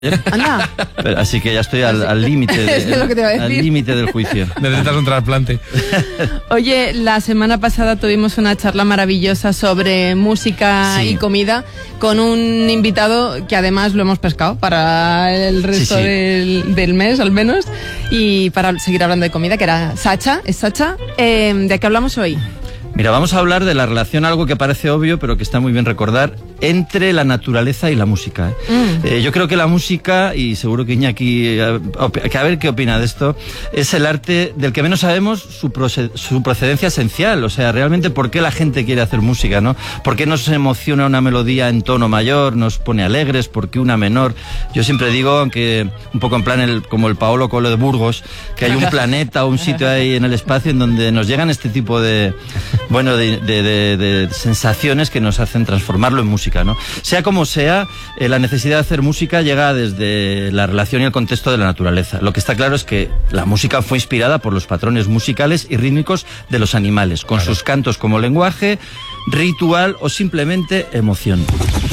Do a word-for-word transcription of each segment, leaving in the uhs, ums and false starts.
Anda. Pero, así que ya estoy al límite de, al límite del juicio. Necesitas un trasplante. Oye, la semana pasada tuvimos una charla maravillosa sobre música sí. y comida con un invitado que además lo hemos pescado para el resto sí, sí. Del, del mes al menos y para seguir hablando de comida, que era Sacha. ¿Es Sacha? Eh, ¿De qué hablamos hoy? Mira, vamos a hablar de la relación, algo que parece obvio, pero que está muy bien recordar, entre la naturaleza y la música. ¿eh? Mm. Eh, yo creo que la música, y seguro que Iñaki, a, a ver qué opina de esto, es el arte del que menos sabemos su, proced, su procedencia esencial. O sea, realmente por qué la gente quiere hacer música, ¿no? ¿Por qué nos emociona una melodía en tono mayor, nos pone alegres, por qué una menor? Yo siempre digo, aunque un poco en plan el, como el Paolo Coelho de Burgos, que hay un planeta o un sitio ahí en el espacio en donde nos llegan este tipo de... Bueno, de, de, de, de sensaciones que nos hacen transformarlo en música, ¿no? Sea como sea, eh, la necesidad de hacer música llega desde la relación y el contexto de la naturaleza. Lo que está claro es que la música fue inspirada por los patrones musicales y rítmicos de los animales, con claro. sus cantos como lenguaje, ritual o simplemente emoción.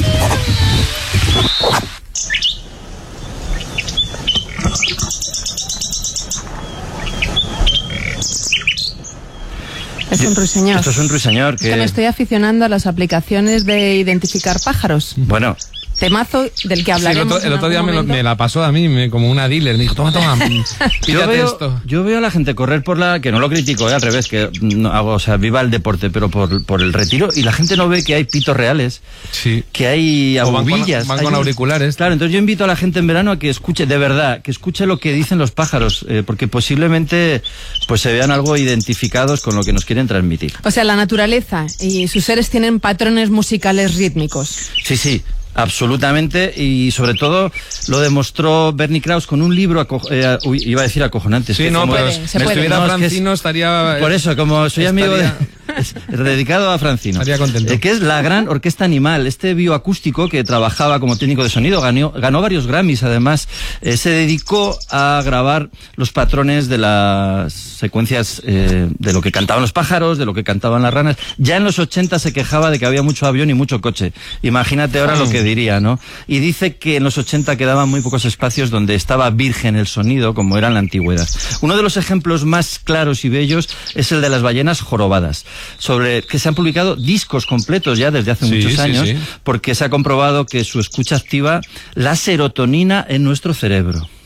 Es un ruiseñor. Esto es un ruiseñor. Que... Es que me estoy aficionando a las aplicaciones de identificar pájaros. Bueno. Temazo del que hablaremos. Sí, el, otro, el otro día me, lo, me la pasó a mí me, como una dealer. Me dijo, toma, toma, yo veo, esto. Yo veo a la gente correr por la... Que no lo critico, ¿eh? Al revés, que no hago, o sea, viva el deporte, pero por, por el retiro. Y la gente no ve que hay pitos reales. Sí. Que hay abubillas. Van con, van con hay, auriculares. Claro, entonces yo invito a la gente en verano a que escuche, de verdad, que escuche lo que dicen los pájaros. Eh, porque posiblemente pues se vean algo identificados con lo que nos quieren transmitir. O sea, la naturaleza y sus seres tienen patrones musicales rítmicos. Sí, sí. Absolutamente, y sobre todo lo demostró Bernie Krause con un libro, eh, uy, iba a decir acojonante. Sí, no, pero puede, se me puede. estuviera no, Francino es, estaría... Por eso, como soy estaría, amigo de... Es, dedicado a Francino. Estaría contento. Eh, que es la gran orquesta animal, este bioacústico que trabajaba como técnico de sonido, ganó, ganó varios Grammys además, eh, se dedicó a grabar los patrones de las secuencias eh, de lo que cantaban los pájaros, de lo que cantaban las ranas. Ya en los ochenta se quejaba de que había mucho avión y mucho coche. Imagínate ahora oh. lo que diría, ¿no? Y dice que en los ochenta quedaban muy pocos espacios donde estaba virgen el sonido, como era en la antigüedad. Uno de los ejemplos más claros y bellos es el de las ballenas jorobadas, sobre que se han publicado discos completos ya desde hace sí, muchos años, sí, sí. porque se ha comprobado que su escucha activa la serotonina en nuestro cerebro.